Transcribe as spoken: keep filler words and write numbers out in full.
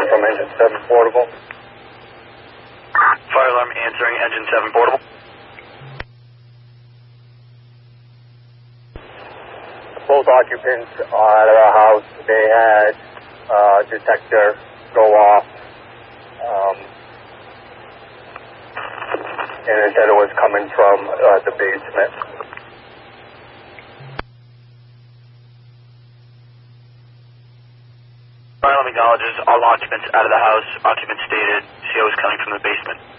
calling from engine seven portable. Fire alarm answering, engine seven portable. Both occupants out of the house, they had uh, detector go off. Um, and it said it was coming from uh, the basement. Fire alarm acknowledges all occupants out of the house. Occupant stated C O was coming from the basement.